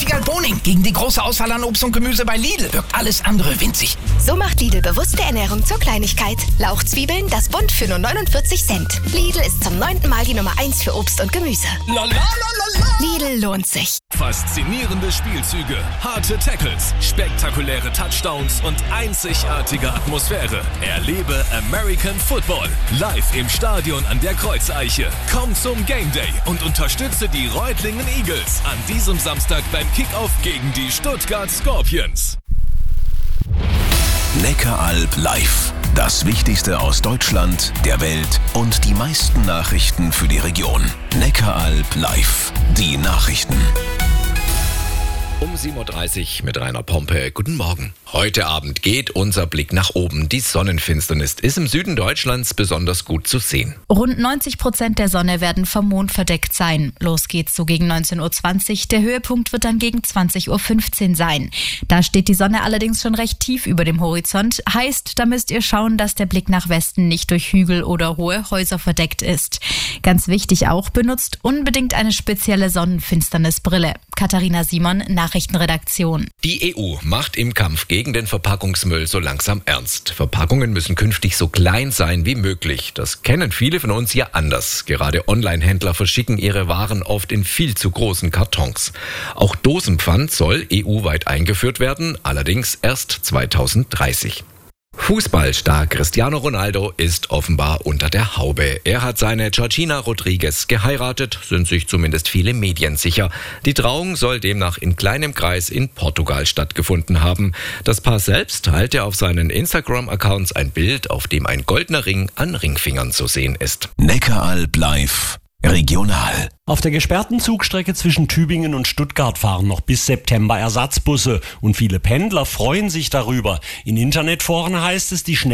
Regal Boning. Gegen die große Auswahl an Obst und Gemüse bei Lidl wirkt alles andere winzig. So macht Lidl bewusste Ernährung zur Kleinigkeit. Lauchzwiebeln, das Bund für nur 49 Cent. Lidl ist zum 9. Mal die Nummer 1 für Obst und Gemüse. Lidl lohnt sich. Faszinierende Spielzüge, harte Tackles, spektakuläre Touchdowns und einzigartige Atmosphäre. Erlebe American Football live im Stadion an der Kreuzeiche. Komm zum Game Day und unterstütze die Reutlingen Eagles an diesem Samstag beim Kickoff gegen die Stuttgart Scorpions. Neckaralb live. Das Wichtigste aus Deutschland, der Welt und die meisten Nachrichten für die Region. Neckaralb live. Die Nachrichten. Um 7.30 Uhr mit Rainer Pompe. Guten Morgen. Heute Abend geht unser Blick nach oben. Die Sonnenfinsternis ist im Süden Deutschlands besonders gut zu sehen. Rund 90% der Sonne werden vom Mond verdeckt sein. Los geht's so gegen 19.20 Uhr. Der Höhepunkt wird dann gegen 20.15 Uhr sein. Da steht die Sonne allerdings schon recht tief über dem Horizont. Heißt, da müsst ihr schauen, dass der Blick nach Westen nicht durch Hügel oder hohe Häuser verdeckt ist. Ganz wichtig auch, benutzt unbedingt eine spezielle Sonnenfinsternisbrille. Katharina Simon, Nachrichtenredaktion. Die EU macht im Kampf gegen den Verpackungsmüll so langsam ernst. Verpackungen müssen künftig so klein sein wie möglich. Das kennen viele von uns ja anders. Gerade Online-Händler verschicken ihre Waren oft in viel zu großen Kartons. Auch Dosenpfand soll EU-weit eingeführt werden, allerdings erst 2030. Fußballstar Cristiano Ronaldo ist offenbar unter der Haube. Er hat seine Georgina Rodriguez geheiratet, sind sich zumindest viele Medien sicher. Die Trauung soll demnach in kleinem Kreis in Portugal stattgefunden haben. Das Paar selbst teilte auf seinen Instagram-Accounts ein Bild, auf dem ein goldener Ring an Ringfingern zu sehen ist. Neckaralb live. Regional. Auf der gesperrten Zugstrecke zwischen Tübingen und Stuttgart fahren noch bis September Ersatzbusse und viele Pendler freuen sich darüber. In Internetforen heißt es, die